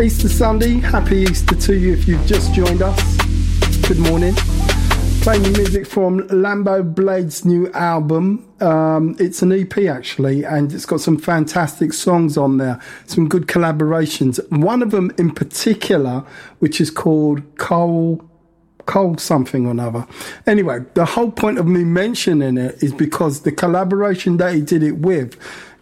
Easter Sunday, happy Easter to you if you've just joined us. Good morning. Playing music from Lambo Blade's new album. It's an EP actually, and it's got some fantastic songs on there, some good collaborations. One of them in particular, which is called Coal something or another. Anyway, the whole point of me mentioning it is because the collaboration that he did it with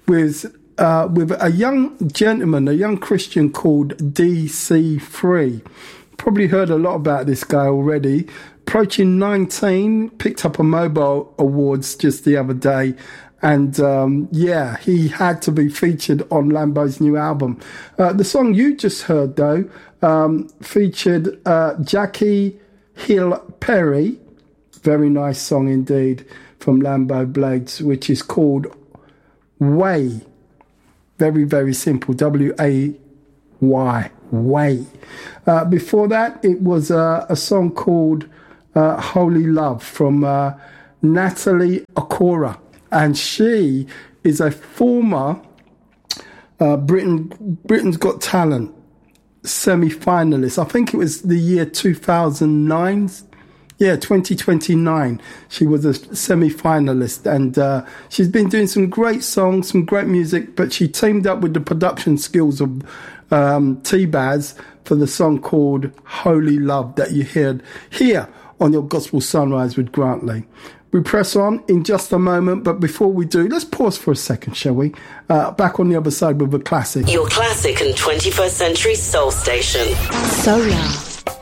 a young gentleman, a young Christian called DC3. Probably heard a lot about this guy already. Approaching 19, picked up a Mobile Awards just the other day. And he had to be featured on Lambo's new album. The song you just heard, though, featured Jackie Hill Perry. Very nice song indeed from Lambo Blades, which is called Way. Very, very simple. W-A-Y. Way. Before that, it was a song called Holy Love from Natalie Okora. And she is a former Britain's Got Talent semi-finalist. I think it was the year 2009. Yeah, 2029. She was a semi-finalist, and she's been doing some great songs, some great music, but she teamed up with the production skills of T-Baz for the song called Holy Love that you heard here on your Gospel Sunrise with Grantley. We press on in just a moment, but before we do, let's pause for a second, shall we? Back on the other side with a classic. Your classic and 21st century soul station. Solar.